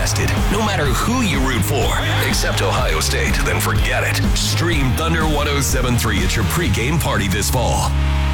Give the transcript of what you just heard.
tested, no matter who you root for. Except Ohio State, then forget it. Stream Thunder 107.3 at your pregame party this fall.